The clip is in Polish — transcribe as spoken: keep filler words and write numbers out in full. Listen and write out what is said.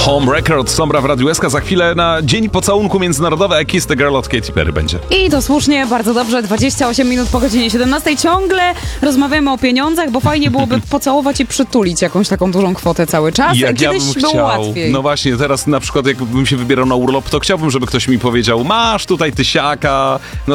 Home Record, Sombra w Radiu S K. Za chwilę na Dzień Pocałunku Międzynarodowy I Kiss the Girl od Katy Perry będzie. I to słusznie, bardzo dobrze, dwadzieścia osiem minut po godzinie siedemnastej. Ciągle rozmawiamy o pieniądzach, bo fajnie byłoby pocałować i przytulić jakąś taką dużą kwotę cały czas. Jak Kiedyś ja bym było chciał. łatwiej. No właśnie, teraz na przykład jakbym się wybierał na urlop, to chciałbym, żeby ktoś mi powiedział, masz tutaj tysiaka. No